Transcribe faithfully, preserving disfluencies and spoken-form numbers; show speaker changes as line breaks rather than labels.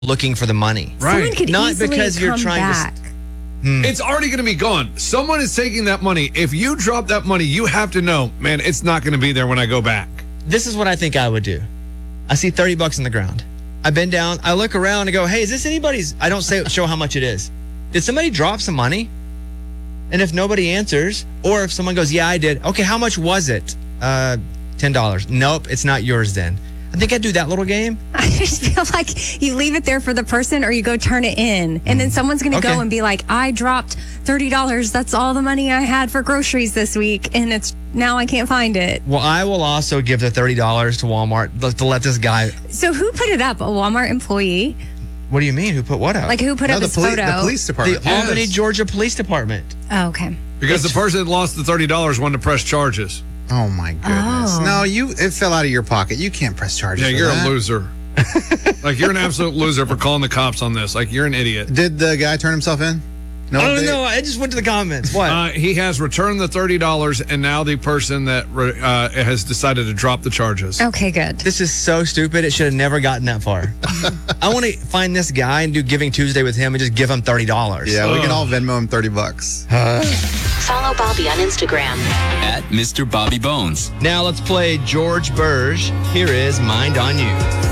looking for the money.
Right.
Someone could
Not
easily
because you're
come
trying to
back.
It's already going to be gone. Someone is taking that money. If you drop that money, you have to know, man, it's not going to be there when I go back.
This is what I think I would do. I see thirty bucks on the ground. I bend down, I look around and go, hey, is this anybody's? I don't say show how much it is. Did somebody drop some money? And if nobody answers, or if someone goes, yeah, I did. Okay, how much was it? Uh, ten dollars. Nope, it's not yours then. I think I'd do that little game.
I just feel like you leave it there for the person or you go turn it in. And then someone's going to
Okay.
go and be like, I dropped thirty dollars. That's all the money I had for groceries this week. And it's now I can't find it.
Well, I will also give the thirty dollars to Walmart to let this guy.
So who put it up? A Walmart employee?
What do you mean? Who put what up?
Like who put
No,
up
the,
his
poli-
photo?
the police
the
department.
Yes.
Albany, Georgia Police Department.
Oh, okay.
Because the person that lost the thirty dollars wanted to press charges.
Oh my goodness!
Oh.
No, you it fell out of your pocket. You can't press charges.
Yeah,
for
you're
that.
a loser. Like, you're an absolute loser for calling the cops on this. Like, you're an idiot.
Did the guy turn himself in? No,
I don't
they-
know. I just went to the comments. What?
Uh, he has returned the thirty dollars, and now the person that re- uh, has decided to drop the charges.
Okay, good.
This is so stupid. It should have never gotten that far. I want to find this guy and do Giving Tuesday with him and just give him thirty dollars.
Yeah, we can
Ugh.
all Venmo him thirty bucks.
Follow Bobby on Instagram.
At Mister Bobby Bones.
Now let's play George Burge. Here is Mind on You.